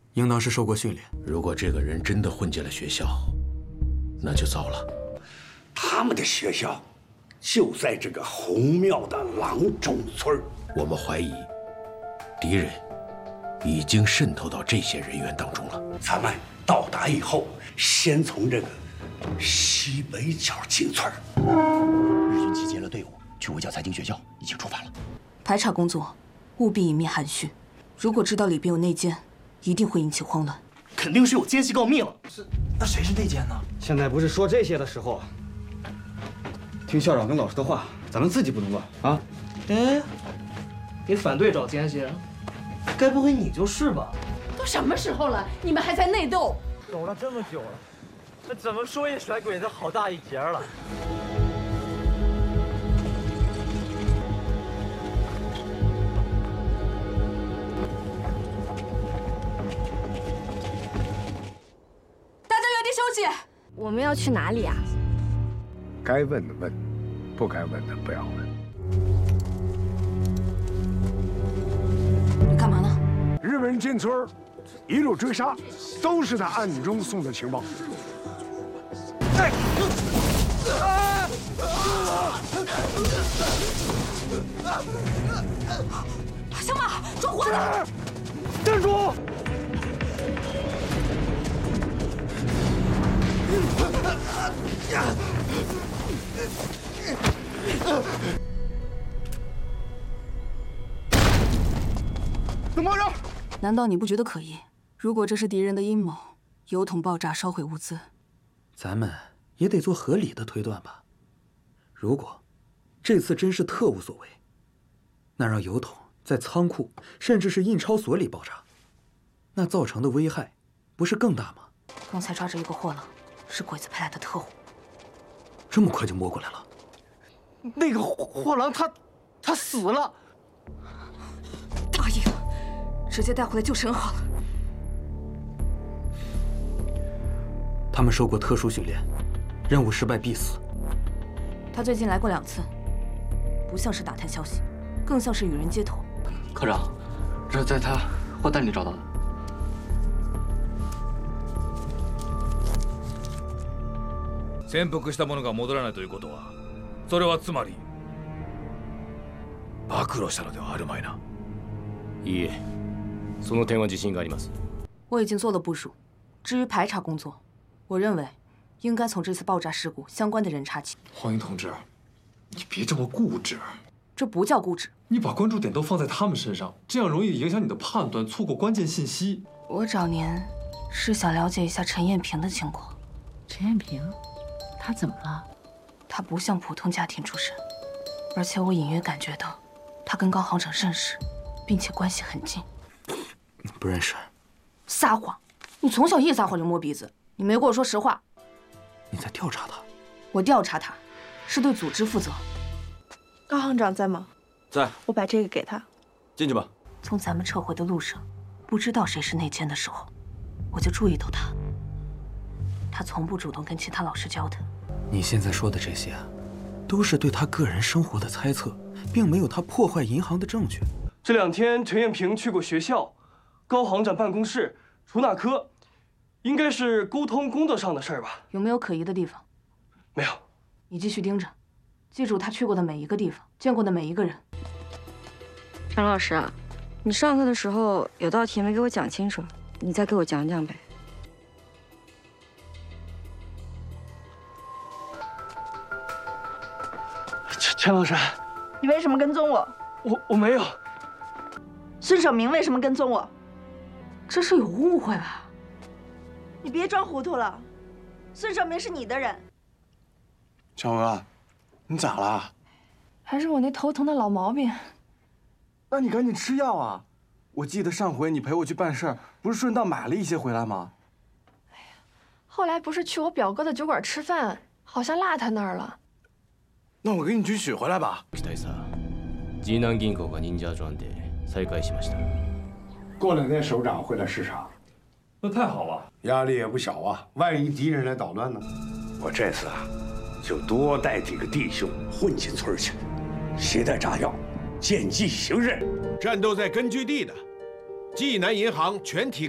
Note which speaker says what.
Speaker 1: 应当是受过训练。
Speaker 2: 如果这个人真的混进了学校，那就糟了。
Speaker 3: 他们的学校就在这个红庙的郎中村。
Speaker 2: 我们怀疑，敌人已经渗透到这些人员当中了。
Speaker 3: 咱们到达以后，先从这个西北角进村。
Speaker 4: 日军集结了队伍，去围剿财经学校，已经出发了。
Speaker 5: 排查工作务必隐秘含蓄，如果知道里边有内奸，一定会引起慌乱。
Speaker 6: 肯定是有奸细告密了。
Speaker 7: 那谁是内奸呢？
Speaker 8: 现在不是说这些的时候。听校长跟老师的话，咱们自己不能乱啊！
Speaker 6: 哎，你反对找奸细，该不会你就是吧？
Speaker 9: 都什么时候了，你们还在内斗？
Speaker 7: 走了这么久了，那怎么说也甩鬼子好大一截了。
Speaker 10: 我们要去哪里啊？
Speaker 11: 该问的问，不该问的不要问。
Speaker 5: 你干嘛呢？
Speaker 11: 日本人进村，一路追杀，都是他暗中送的情报。
Speaker 5: 小马，抓活的！
Speaker 11: 站住！
Speaker 5: 怎么回事？难道你不觉得可疑？如果这是敌人的阴谋，油桶爆炸烧毁物资，
Speaker 1: 咱们也得做合理的推断吧。如果这次真是特务所为，那让油桶在仓库甚至是印钞所里爆炸，那造成的危害不是更大吗？
Speaker 5: 刚才抓着一个货郎，是鬼子派来的特务。
Speaker 1: 这么快就摸过来了？
Speaker 7: 那个货郎他死了。
Speaker 5: 大意了，直接带回来就审好了。
Speaker 1: 他们受过特殊训练，任务失败必死。
Speaker 5: 他最近来过2次，不像是打探消息，更像是与人接头。
Speaker 12: 科长，这是在他货袋里找到的。
Speaker 13: 潜伏した者が戻らないということは、それはつまり暴露したのではあるまいな。
Speaker 14: いいえ、その点は自信があります。
Speaker 5: 我已经做了部署，至于排查工作，我认为应该从这次爆炸事故相关的人查起。
Speaker 15: 黄英同志，你别这么固执。
Speaker 5: 这不叫固执。
Speaker 15: 你把关注点都放在他们身上，这样容易影响你的判断，错过关键信息。
Speaker 5: 我找您是想了解一下陈艳萍的情况。
Speaker 9: 陈艳萍，她怎么了？
Speaker 5: 她不像普通家庭出身，而且我隐约感觉到，她跟高行长认识，并且关系很近。
Speaker 1: 不认识。
Speaker 5: 撒谎！你从小一撒谎就摸鼻子，你没跟我说实话。
Speaker 1: 你在调查他？
Speaker 5: 我调查他，是对组织负责。
Speaker 16: 高行长在吗？
Speaker 14: 在。
Speaker 16: 我把这个给他。
Speaker 14: 进去吧。
Speaker 5: 从咱们撤回的路上，不知道谁是内奸的时候，我就注意到他。他从不主动跟其他老师交谈。
Speaker 1: 你现在说的这些，都是对他个人生活的猜测，并没有他破坏银行的证据。
Speaker 6: 这2天陈艳萍去过学校、高行长办公室、出纳科，应该是沟通工作上的事儿吧？
Speaker 5: 有没有可疑的地方？
Speaker 6: 没有。
Speaker 5: 你继续盯着，记住他去过的每一个地方，见过的每一个人。
Speaker 10: 陈老师，你上课的时候有道题没给我讲清楚，你再给我讲讲呗。
Speaker 6: 陈老师，
Speaker 16: 你为什么跟踪我？
Speaker 6: 我没有。
Speaker 16: 孙守明为什么跟踪我？
Speaker 5: 这是有误会吧？
Speaker 16: 你别装糊涂了，孙守明是你的人。
Speaker 17: 小娥，你咋了？
Speaker 9: 还是我那头疼的老毛病。
Speaker 17: 那你赶紧吃药啊！我记得上回你陪我去办事儿，不是顺道买了一些回来吗？
Speaker 9: 哎呀，后来不是去我表哥的酒馆吃饭，好像落他那儿了。
Speaker 17: 那我给你去取回来吧。
Speaker 14: 大佐，济南銀行が忍者专で再開しました。
Speaker 11: 过2天首长会来视察，
Speaker 15: 那太好了，
Speaker 11: 压力也不小啊。万一敌人来捣乱呢？
Speaker 3: 我这次啊，就多带几个弟兄混进村去，携带炸药，见机行事。
Speaker 18: 战斗在根据地的，济南银行全体